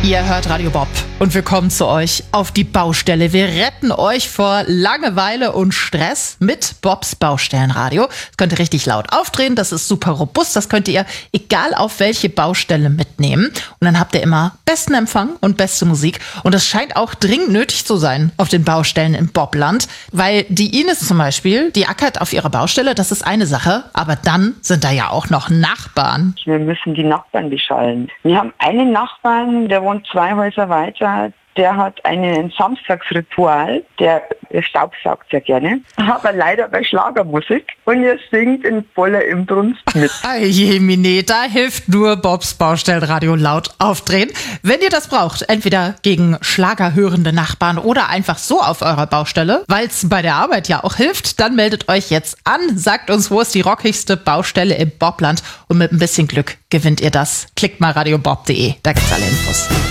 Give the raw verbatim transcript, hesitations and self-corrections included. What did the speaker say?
Ihr hört Radio Bob und wir kommen zu euch auf die Baustelle. Wir retten euch vor Langeweile und Stress mit Bobs Baustellenradio. Das könnt ihr richtig laut aufdrehen, das ist super robust, das könnt ihr egal auf welche Baustelle mitnehmen. Und dann habt ihr immer besten Empfang und beste Musik. Und das scheint auch dringend nötig zu sein auf den Baustellen im Bobland, weil die Ines zum Beispiel, die ackert auf ihrer Baustelle, das ist eine Sache, aber dann sind da ja auch noch Nachbarn. Wir müssen die Nachbarn beschallen. Wir haben einen Nachbarn, der wohnt zwei Häuser weiter, der hat ein Samstagsritual, der staubsaugt sehr gerne, aber leider bei Schlagermusik und er singt in voller Inbrunst mit. Jemine, da hilft nur Bobs Baustellenradio laut aufdrehen. Wenn ihr das braucht, entweder gegen schlagerhörende Nachbarn oder einfach so auf eurer Baustelle, weil es bei der Arbeit ja auch hilft, dann meldet euch jetzt an, sagt uns, wo ist die rockigste Baustelle im Bobland und mit ein bisschen Glück gewinnt ihr das. Klickt mal radiobob punkt de, da gibt's alle Infos.